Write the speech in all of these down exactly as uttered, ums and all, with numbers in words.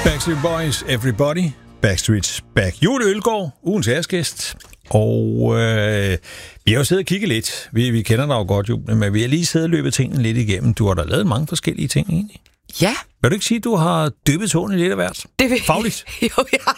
Backstreet Boys, Everybody, Backstreet's Back. Jule Ølgaard, ugens æresgæst. Og øh, vi har jo siddet og kigget lidt. Vi, vi kender dig jo godt, Jule, men vi har lige siddet og løbet tingene lidt igennem. Du har da lavet mange forskellige ting, egentlig. Ja. Vil du ikke sige, at du har dyppet tårne lidt af hvert? Det vil... Fagligt? jo, ja.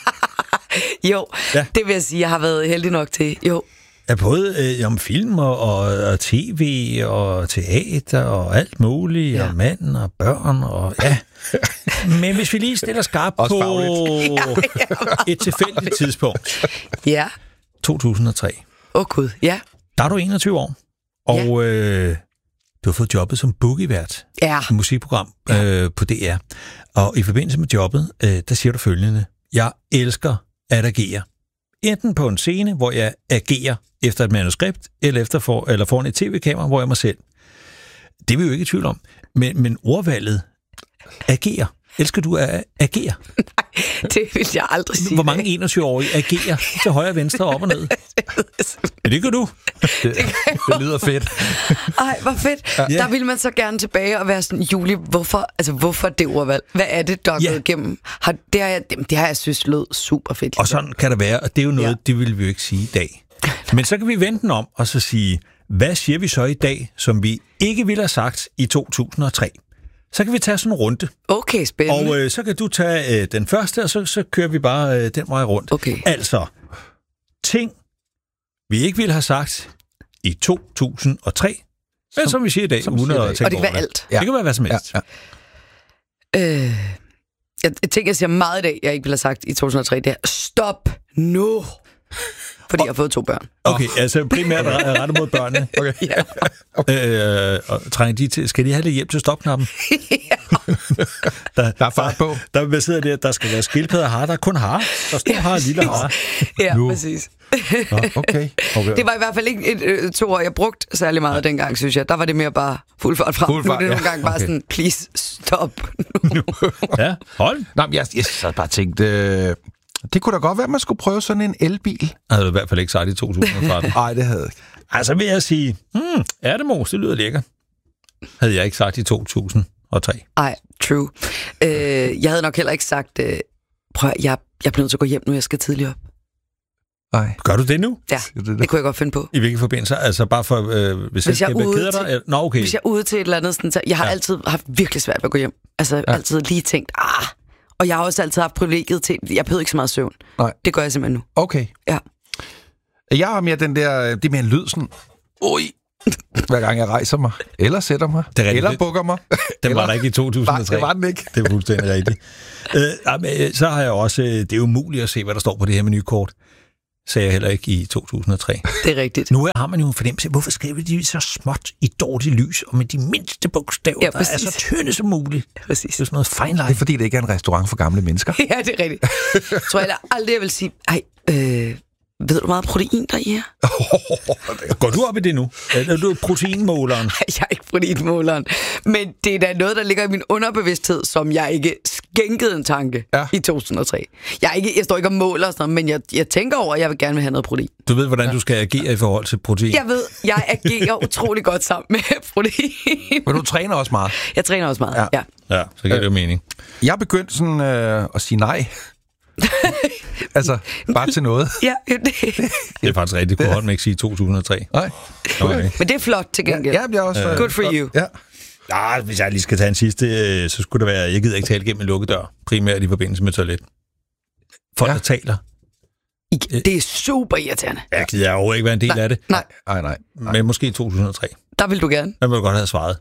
jo. Ja. Det vil jeg sige, jeg har været heldig nok til. Jo. Ja, både øh, om film og, og, og tv og teater og alt muligt, ja. Og mand og børn og ja. Men hvis vi lige stiller skarpt på ja, ja, et tilfældigt tidspunkt. Ja. to tusind og tre. Åh oh, gud, ja. Der er du enogtyve år, og ja. øh, du har fået jobbet som bookievært ja. i musikprogram øh, på D R. Og i forbindelse med jobbet, øh, der siger du følgende: jeg elsker at agere. Enten på en scene, hvor jeg agerer efter et manuskript, eller, efter for, eller foran et tv-kamera, hvor jeg mig selv. Det er vi jo ikke i tvivl om. Men, men ordvalget agere. Elsker du at agere? Nej, det vil jeg aldrig sige. Hvor mange enogtyve-årige agerer til højre, venstre, op og ned? Ja, det gør du. Det, det lyder fedt. Ej, hvor fedt. Ja. Der vil man så gerne tilbage og være sådan, Julie, hvorfor, altså, hvorfor det ordvalg? Hvad er det, der er ja. gået igennem? Har, det, har jeg, det har jeg synes lød super fedt. Og sådan kan det være, og det er jo noget, ja. det vil vi jo ikke sige i dag. Men så kan vi vente den om og så sige, hvad siger vi så i dag, som vi ikke ville have sagt i to tusind og tre? Så kan vi tage sådan en runde. Okay, spændende. Og øh, så kan du tage øh, den første, og så, så kører vi bare øh, den vej rundt. Okay. Altså, ting, vi ikke ville have sagt i to tusind og tre, men som, som vi siger i dag, uden at tænke over det. Og det kan være alt. Ja. Det kan være hvad som helst. Ja, ja. Øh, jeg, jeg tænker, jeg siger meget i dag, jeg ikke ville have sagt i to tusind og tre, det er, stop nu! Fordi og, jeg har fået to børn. Okay, altså primært rettet mod børnene. Okay. Ja. Okay. Øh, og trænger de til, skal de have lidt hjælp til stopknappen? Ja. der, der er fart på. Der, der sidder der, der skal være skildpadder har, der er kun har. Der står ja, har og lille har. Ja, nu. Præcis. Nå, okay. Okay. Det var i hvert fald ikke et, et, to år, jeg brugte særlig meget ja. dengang, synes jeg. Der var det mere bare fuld fart frem. Fuld fart, nu er det ja. nogle gange bare okay. sådan, please stop nu. Ja, hold. Nå, men jeg, jeg sad bare tænkt, øh, det kunne da godt være, at man skulle prøve sådan en elbil. Havde du i hvert fald ikke sagt i to tusind og tretten. Nej, det havde jeg ikke. Altså vil jeg sige, hmm, ærtemos, det lyder lækker. Havde jeg ikke sagt i to tusind og tre. Nej, true. Øh, jeg havde nok heller ikke sagt, øh, prøv jeg, jeg bliver nødt til at gå hjem nu, jeg skal tidligere op. Nej. Gør du det nu? Ja, det, det. det kunne jeg godt finde på. I hvilke forbindelser? Altså bare for, øh, hvis, hvis jeg keder dig? Eller? Nå, okay. Hvis jeg er ude til et eller andet, sådan, så jeg har ja. altid haft virkelig svært ved at gå hjem. Altså ja. altid lige tænkt, ah. Og jeg har også altid haft privilegiet til, jeg behøver ikke så meget søvn. Nej. Det gør jeg simpelthen nu. Okay. Ja. Jeg har mere den der, det er mere en lyd sådan, oj, hver gang jeg rejser mig, eller sætter mig, eller bukker mig. Den var der ikke i to tusind og tre. Nej, det var den ikke. Det er fuldstændig rigtigt. øh, så har jeg også, det er umuligt at se, hvad der står på det her menukort. Sagde jeg heller ikke i to tusind og tre. Det er rigtigt. Nu har man jo en fornemmelse, hvorfor skriver de så småt i dårligt lys, og med de mindste bogstaver, ja, der er så tynde som muligt. Præcis. Det er sådan noget fine line. Det er fordi, det ikke er en restaurant for gamle mennesker. Ja, det er rigtigt. Jeg tror jeg aldrig, jeg vil sige, ej, øh, ved du meget protein, der er her? Går du op i det nu? Er du proteinmåleren? Nej, jeg er ikke proteinmåleren. Men det er da noget, der ligger i min underbevidsthed, som jeg ikke skænkede en tanke ja. i to tusind og tre. Jeg, er ikke, jeg står ikke og måler og sådan noget, men jeg, jeg tænker over, at jeg vil gerne vil have noget protein. Du ved, hvordan ja. du skal agere i forhold til protein? Jeg ved, jeg agerer utrolig godt sammen med protein. Men du træner også meget? Jeg træner også meget, ja. Ja, ja så giver det jo mening. Jeg er begyndt sådan øh, at sige nej. Altså, bare til noget. Ja, det. Det er faktisk rigtigt. Det kunne Holm ikke sige to tusind og tre. Nej. Okay. Men det er flot til gengæld. Ja, jeg er også... Uh, Good for you. Ja. Ja, hvis jeg lige skal tage en sidste, så skulle det være, jeg gider ikke tale gennem en lukket dør, primært i forbindelse med toilet. Folk, ja. der taler. Det er super irriterende. Jeg gider overhovedet ikke være en del nej, af det. Nej. Nej, nej. nej. Men måske i to tusind og tre. Der vil du gerne. Der vil du godt have svaret.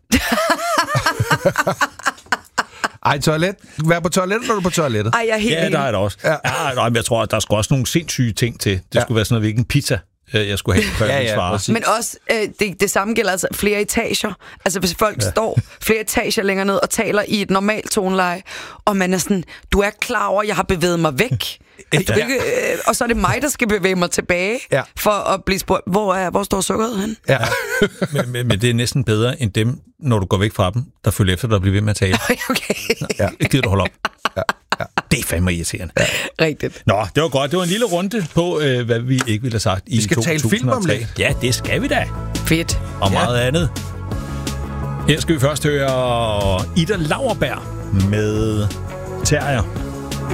Ej, toilet. Vær på toilettet, når du er på toilettet. Ej, jeg er helt ja, der er det også. Ja. Ja, nej, men jeg tror, at der skulle også nogle sindssyge ting til. Det ja. skulle være sådan noget, hvilken pizza jeg skulle have, før ja, jeg ja, men også, øh, det, det samme gælder altså flere etager. Altså hvis folk ja. står flere etager længere ned og taler i et normalt toneleje, og man er sådan, du er klar over, at jeg har bevæget mig væk. Altså, ja. ikke, øh, og så er det mig, der skal bevæge mig tilbage, ja. for at blive spurgt, hvor, er, hvor står sukkeret hen? Ja. men, men, men det er næsten bedre end dem, når du går væk fra dem, der følger efter dig og bliver ved med at tale. Okay. Ja. Ikke gider du holde op. Ja. Ja. Det er fandme irriterende. Ja. Rigtigt. Nå, det var godt. Det var en lille runde på, øh, hvad vi ikke ville have sagt i to tusind og tre. Vi skal tale film om lidt. Ja, det skal vi da. Fedt. Og meget ja. andet. Her skal vi først høre Ida Lauerberg med Terrier.